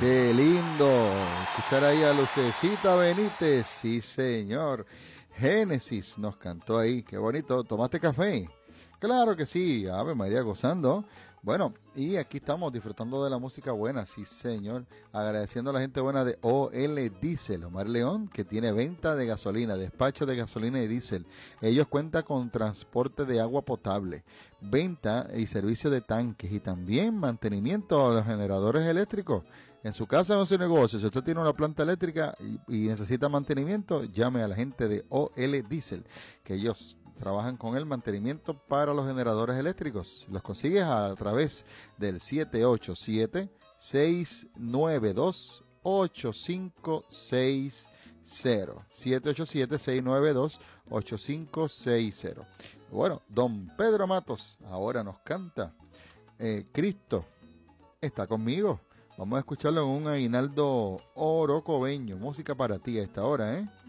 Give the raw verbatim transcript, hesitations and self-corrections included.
Qué lindo escuchar ahí a Lucecita Benítez, sí señor. Génesis nos cantó ahí, qué bonito. ¿Tomaste café? Claro que sí, Ave María gozando. Bueno, y aquí estamos disfrutando de la música buena, sí señor. Agradeciendo a la gente buena de O L Diesel, Omar León, que tiene venta de gasolina, despacho de gasolina y diésel. Ellos cuentan con transporte de agua potable, venta y servicio de tanques y también mantenimiento a los generadores eléctricos. En su casa o en su negocio, si usted tiene una planta eléctrica y, y necesita mantenimiento, llame a la gente de O L Diesel, que ellos trabajan con el mantenimiento para los generadores eléctricos. Los consigues a través del siete ocho siete, seis nueve dos, ocho cinco seis cero. siete ocho siete, seis nueve dos, ocho cinco seis cero. Bueno, don Pedro Matos ahora nos canta eh, Cristo está conmigo. Vamos a escucharlo en un aguinaldo orocobeño. Música para ti a esta hora, ¿eh?